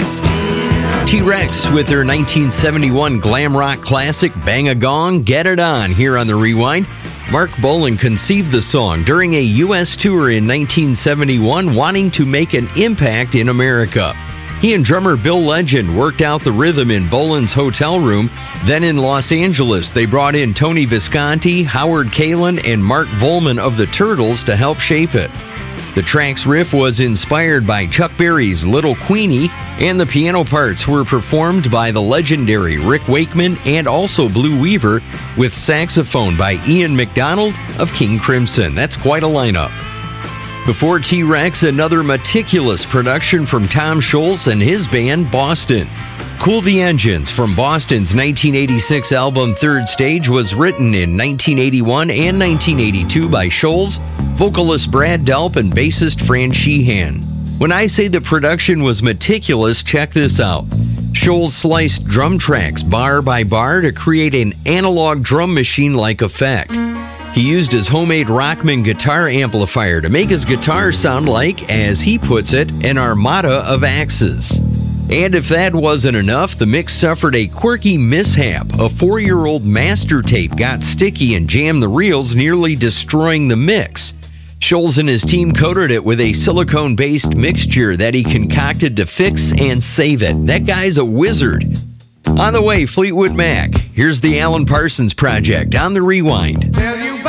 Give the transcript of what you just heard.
T-Rex with their 1971 glam rock classic Bang a Gong, Get It On, here on The Rewind. Mark Bolan conceived the song during a U.S. tour in 1971, wanting to make an impact in America. He and drummer Bill Legend worked out the rhythm in Bolan's hotel room. Then in Los Angeles, they brought in Tony Visconti, Howard Kaylan, and Mark Volman of the Turtles to help shape it. The track's riff was inspired by Chuck Berry's Little Queenie, and the piano parts were performed by the legendary Rick Wakeman and also Blue Weaver, with saxophone by Ian McDonald of King Crimson. That's quite a lineup. Before T-Rex, another meticulous production from Tom Scholz and his band, Boston. Cool the Engines from Boston's 1986 album Third Stage was written in 1981 and 1982 by Scholz, vocalist Brad Delp, and bassist Fran Sheehan. When I say the production was meticulous, check this out. Scholz sliced drum tracks bar by bar to create an analog drum machine-like effect. He used his homemade Rockman guitar amplifier to make his guitar sound like, as he puts it, an armada of axes. And if that wasn't enough, the mix suffered a quirky mishap. A 4-year-old master tape got sticky and jammed the reels, nearly destroying the mix. Scholz and his team coated it with a silicone-based mixture that he concocted to fix and save it. That guy's a wizard. On the way, Fleetwood Mac. Here's the Alan Parsons Project on The Rewind. Tell you